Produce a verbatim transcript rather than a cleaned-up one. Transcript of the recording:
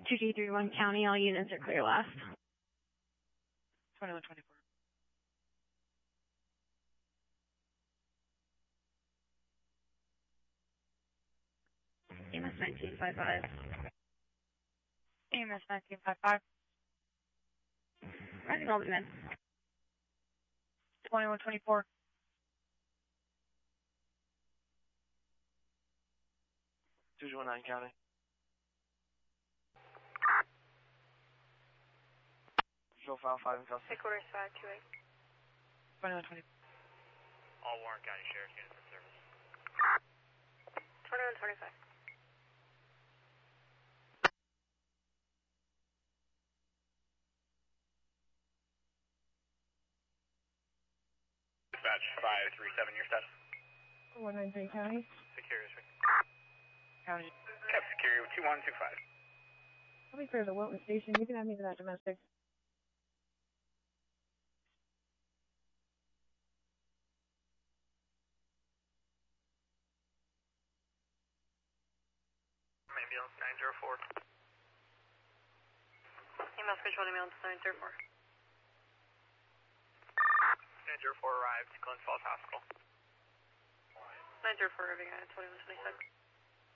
two G three one County, all units are clear last. twenty-one twenty-four. E M S nineteen fifty-five. E M S nineteen fifty-five. Rising all the men. twenty-one twenty-four. two one nine County. Show file five in custody. Headquarters five two eight. twenty-one twenty. All Warren County Sheriff's units in service. twenty-one twenty-five. Dispatch five three seven, your status? one nine three County. Security. County. Cap Security two one two five. I'll be clear to Wilton Station. You can add me to that domestic. Ambulance nine zero four. Email scheduled ambulance nine zero four. nine zero four arrived, Glens Falls Hospital. nine zero four arriving at twenty-one twenty-seven.